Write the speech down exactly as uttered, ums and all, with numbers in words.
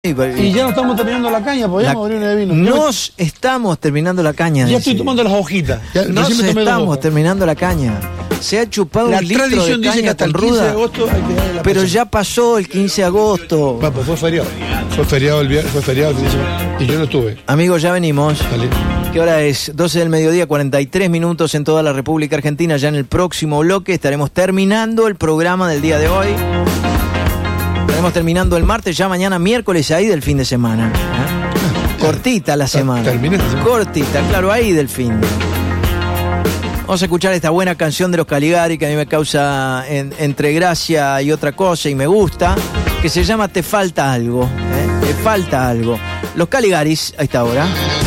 Y ya no estamos terminando la caña, podríamos abrir una de vino. Nos me... estamos terminando la caña. Ya estoy tomando las hojitas. Ya, nos estamos terminando la caña. Se ha chupado la un litro de caña tan ruda. De agosto hay que darle la pero pasión. Ya pasó el quince de agosto. Va, pues fue feriado. Fue feriado el viernes, fue feriado el fin de semana. Y yo no estuve. Amigos, ya venimos. Dale. ¿Qué hora es? doce del mediodía, cuarenta y tres minutos en toda la República Argentina. Ya en el próximo bloque estaremos terminando el programa del día de hoy. Estaremos terminando el martes, ya mañana miércoles ahí del fin de semana. ¿eh? Cortita la semana. Termina la semana. Cortita, claro, ahí del fin de. Vamos a escuchar esta buena canción de los Caligari que a mí me causa en, entre gracia y otra cosa y me gusta, que se llama Te falta algo. ¿eh? Te falta algo. Los Caligaris, a esta hora.